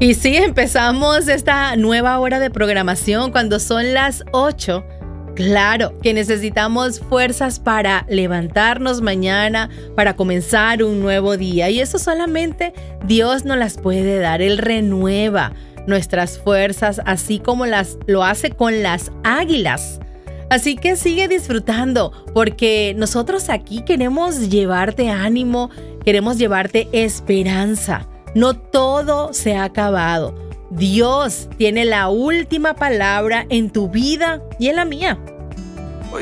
Y sí, empezamos esta nueva hora de programación cuando son las 8. Claro que necesitamos fuerzas para levantarnos mañana, para comenzar un nuevo día. Y eso solamente Dios nos las puede dar. Él renueva nuestras fuerzas, así como lo hace con las águilas. Así que sigue disfrutando, porque nosotros aquí queremos llevarte ánimo, queremos llevarte esperanza. No todo se ha acabado. Dios tiene la última palabra en tu vida y en la mía.